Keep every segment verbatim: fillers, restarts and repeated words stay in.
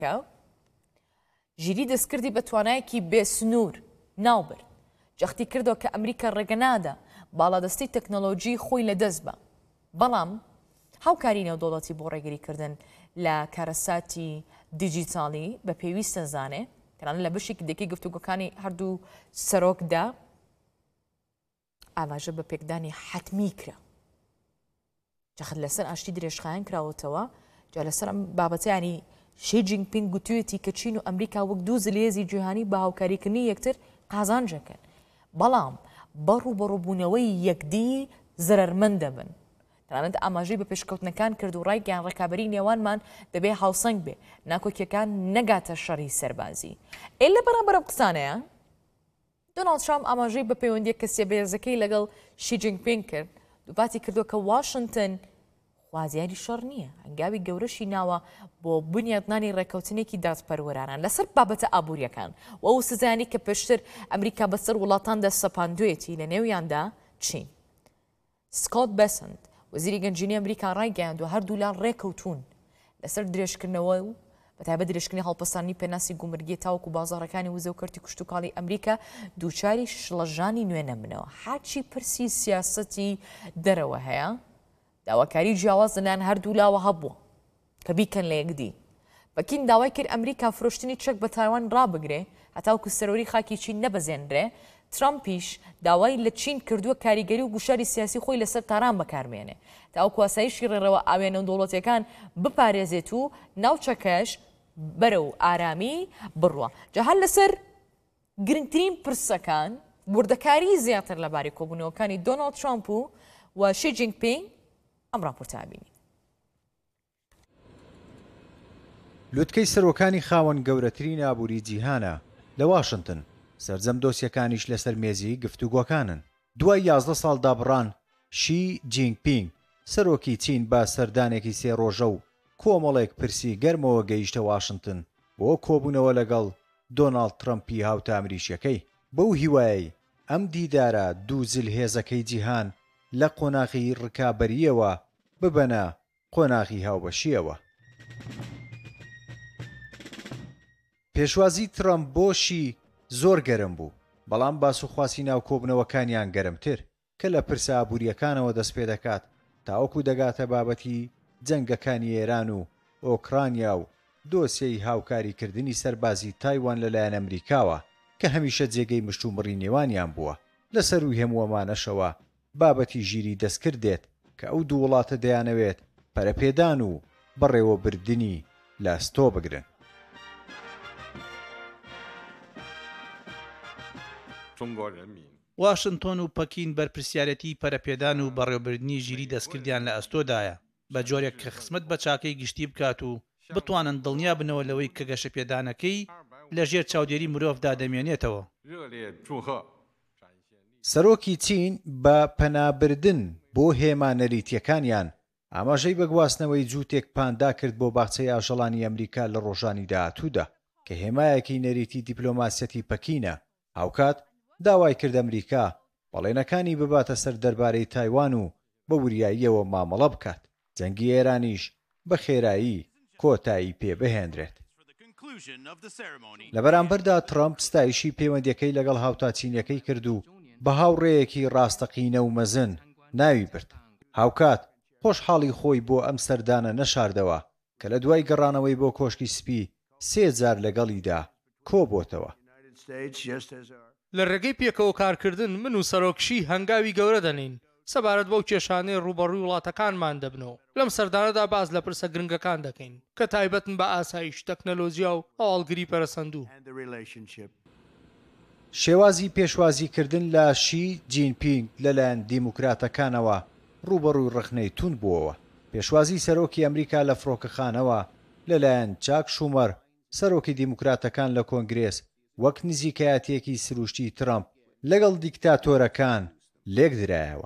ژیری دەستکردی بە توانایەکی بێسنوور ناوبرد جەختی کردەوە کە ئەمریکا ڕێگەنادا باڵادەستی تەکنۆلۆژی خۆی لە دەست بە بەڵام هاوکاری نێودەوڵەتی بۆ ڕێگریکردن لە کارەساتی دیجیتاڵی بە پێویستە زانێ کەرانە لە بەشێکی دەکەی گفتوگۆکانی هەردوو سەرۆکدا ئاماژە بە پێکدانی حتمی کرا جەخت لەسەر ئاشتی درێژخایەن کراوەتەوە جا لەسەر ئەم بابەتیانی شی جینپینگ گوتوێتی کە چین و ئەمریکا وەک دوو زلێزی جیهانی بە هاوکاریکردنی یەکتر قازانجەکەن بەڵام بەڕوو بەڕووبوونەوەی یەکدی زەرمەند دەبن تەنانەت ئاماژەی بە پێشکەوتنەکان کرد و ڕایگەیان ڕێکابەری نێوانمان دەبێ هاوسەنگ بێ ناکۆکیەکان نەگاتە شەڕی سەربازی ئێ لە بەرامبەر ئەم قسانەیە دۆناڵد ترامپ ئاماژەی بە پەیوەندیە کەسیە بەهێزەکەی لەگەڵ شی جینپینگ کرد دووپاتی کردووە کە واشنگتن خوازیاری شەڕ نییە هەنگاوی گەورەشی ناوە بۆ بنیادنانی ڕێکەوتنێکی دادپەروەرانان لەسەر بابەتە ئابوووریەکان و ئەو سزایانی کە پێشتر ئەمریکا بەسەر وڵاتان دەسەپاندوێتی لە نێویاندا چین سکۆت بەسنت وەزیری گەنجینی ئەمریکا ڕایگەیاندووە هەردوو لان ڕێکەوتون لەسەر درێژکردنەوە و بەتایبەت درێژکردنی هەڵپەساندنی پێناسی گومرگی تاوەکو بازاڕەکانی وزە و کەرتی کوشتتوکاڵی ئەمریکا دووچاری شڵەژانی نوێنە منەوە حاچی پرسی سیاسەتی دەرەوە هەیە داواکاری جیاواز لەلایەن هەردوو لاوە هەبووە کە بیکەن لە یەکدی پەکین داوای کرد ئەمریکا فرۆشتنی چەک بە تایوان ڕابگرێ هەتاوکو سەرۆری خاکی چین نەبەزێنرێ ترامپیش داوای لە چین کردووە کاریگەری و گوشاری سیاسی خۆی لەسەر تاران بەکارمێنێ تاوەکو ئاسایشی ڕێڕەوە ئاوێنە دەوڵەتیەکان بپارێزێت و ناوچەکەش بەرە و ئارامی بڕوە جا هەر لەسەر گرنگترین پرسەکان وردەکاری زیاتر لەبارەی کۆبوونەوەکانی دۆناڵد ترامپ و شی جینپینگ ئەم ڕاپۆرتابینی لوتکەی سەرۆکانی خاوەن گەورەترین ئابووری جیهانە لە واشنگتن سەرجەم دۆسیەکانیش لەسەر مێزی گفتوگۆکانن دوای یازدە ساڵ دابڕان شی جینپینگ سەرۆکی چین بە سەردانێکی سێ ڕۆژە و کۆمەڵێک پرسی گەرمەوە گەیشتە واشنگتن بۆ کۆبوونەوە لەگەڵ دۆناڵد ترامپی هاوتا ئەمریشیەکەی بەو هیوایەی ئەم دیدارە دوو جلهێزەکەی جیهان لە قۆناغی ڕکابەریەوە ببەنە قۆناغی هاوبەشیەوە پێشوازی ترامپ بۆشی زۆر گەرم بوو بەڵام باسوخواسی ناو کۆبنەوەکانیان گەرمتر کە لە پرسە ئابووریەکانەوە دەست پێ دەکات تاوەکو دەگاتە بابەتی جەنگەکانی ئێران و ئۆکرانیا و دۆسیەی هاوکاریکردنی سەربازی تایوان لەلایەن ئەمریکاوە کە هەمیشە جێگەی مشتومڕی نێوانیان بووە لەسەروی هەمووەمانەشەوە بابەتی ژیری دەستکردێت کە ئەو دوو وڵاتە دەیانەوێت پەرەپێدان و بەڕێوەبردننی لە ستۆ بگرن واشنتۆن و پەکین بەرپرسیارەتی پەرەپێدان و بەڕێوەبردننی ژیری دەستکردیان لە ئەستۆدایە بە جۆرێک کە خزمەت بە چاکەی گشتی بکات و بتوانن دڵنیا بنەوە لەوەی کە گەشەپێدانەکەی لە ژێر چاودێری مرۆڤدا دەمێنێتەوە سەرۆکی چین بە پەنابردن بۆ هێما نەریتیەکانیان ئاماژەی بە گواستنەوەی جووتێک پاندا کرد بۆ باخچەی ئاژەڵانی ئەمریکا لە ڕۆژانی داهاتوودا کە هێمایەکی نەریتی دیپلۆماسیەتی پەکینە هاوکات داوای کرد ئەمریکا بەڵێنەکانی بباتە سەر دەربارەی تایوان و بە وریاییەوە مامەڵە بکات جەنگی ئێرانیش بە خێرایی کۆتایی پێبهێنرێت لە بەرامبەردا ترامپ ستایشی پەیوەندیەکەی لەگەڵ هاوتاچینیەکەی کرد و بە هاوڕێیەکی ڕاستەقینە و مەزن ناوی برد هاوکات خۆشحاڵی خۆی بۆ ئەم سەردانە نەشاردەوە کە لە دوای گەڕانەوەی بۆ کۆشکی سپی سێ جار لەگەڵیدا کۆبۆتەوە لە ڕێگەی پێکەوە کارکردن من و سەرۆکشی هەنگاوی گەورە دەنین سەبارەت بەو کێشانەی ڕوبەڕووی وڵاتەکانمان دەبنەوە لەم سەردانەدا باز لە پرسە گرنگەکان دەکەین کە تایبەتن بە ئاسایش تەکنەلۆژیا و ئاڵگری پەرەسەندوو شێوازی پێشوازیکردن لە شی جینپینگ لەلایەن دیموکراتەکانەوە ڕوبەڕووی ڕخنەی تون بووەوە پێشوازی سەرۆکی ئەمریکا لە فڕۆکەخانەوە لەلایەن چاک شومەر سەرۆکی دیموکراتەکان لە کۆنگرێس وەک نزیکایەتێکی سروشتی ترامپ لەگەڵ دیکتاتۆرەکان لێک درایەوە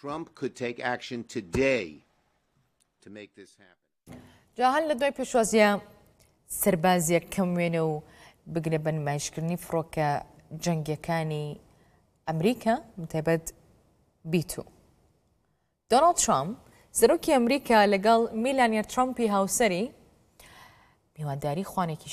جا هەل لە دوای پێشوازیە سەربازیە کەموێنە و بگرە بە نمایشکردنی فڕۆکە جەنگیەکانی ئەمریکا متایبەت بیتو دۆناڵد ترامپ سەرۆکی ئەمریکا لەگەڵ میلانیا ترامپی هاوسەری میوانداری خوانێکی